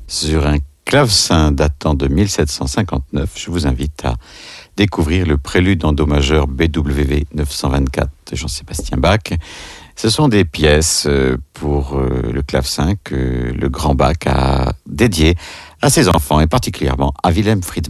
Sur un clavecin datant de 1759, je vous invite à découvrir le prélude en do majeur BWV 924 de Jean-Sébastien Bach. Ce sont des pièces pour le clavecin que le grand Bach a dédiées à ses enfants et particulièrement à Wilhelm Friedman.